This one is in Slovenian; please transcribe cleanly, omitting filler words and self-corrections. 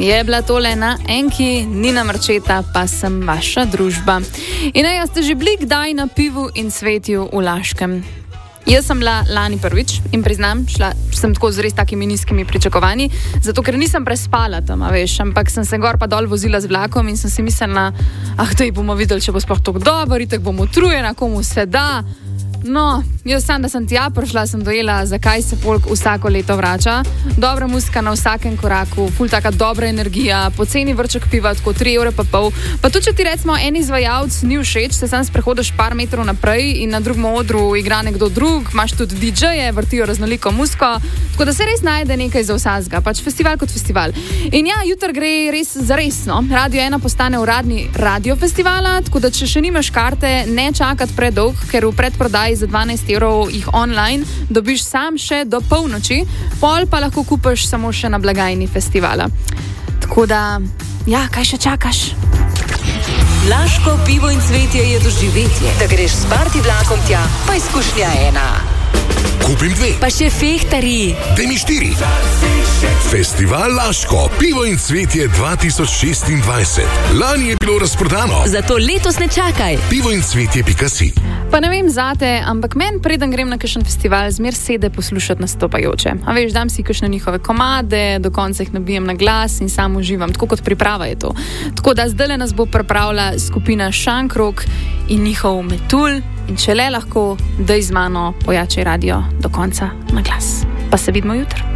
Je bila tole na Enki, Nina Marčeta, pa sem vaša družba. In jaz ste že bili kdaj na Pivu in Cvetju v Laškem? Jaz sem bila lani prvič in priznam, šla sem tako z res takimi nizkimi pričakovanji, zato ker nisem prespala tam, ampak sem se gor pa dol vozila z vlakom in sem si mislila, to bomo videli, če bo sploh tako dobro, itak bom utrujena, komu se da. No, jaz sam, da sem tja prišla, sem dojela, zakaj se folk vsako leto vrača. Dobra muzika na vsakem koraku, ful taka dobra energija, poceni vrček piva, tako 3,5 evra. Pa tudi, če ti recimo en izvajalec ni všeč, se sam sprehodiš par metrov naprej in na drugem odru igra nekdo drug, imaš tudi DJ-je, vrtijo raznoliko muziko, tako da se res najde nekaj za vsazga, pač festival kot festival. In ja, jutri gre res za resno. Radio 1 postane uradni radio festivala, tako da če še nimaš karte, ne čakati predolg, ker v predprodaji za 12 evrov jih online dobiš sam še do polnoči, pol pa lahko kupiš samo še na blagajni festivala. Tako da, ja, kaj še čakaš? Laško pivo in cvetje je doživetje. Da greš s party vlakom tja, pa izkušnja ena. Kupim 2. Pa še fehtari. Daj mi 4. Festival Laško, pivo in cvetje 2026. Lani je bilo razprodano. Zato letos ne čakaj. pivoincvetje.si. Pa ne vem zate, ampak meni, preden grem na kakšen festival, zmer sede poslušati nastopajoče. A veš, dam si kakšne njihove komade, do konca jih nabijem na glas in sam uživam, tako kot priprava je to. Tako da zdaj nas bo pripravila skupina Šankrok in njihov Metul. In če le lahko, daj z mano pojačaj radio do konca na glas. Pa se vidimo jutri.